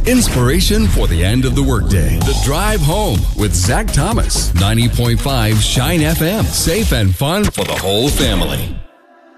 Inspiration for the end of the workday. The Drive Home with Zach Thomas. 90.5 Shine FM. Safe and fun for the whole family.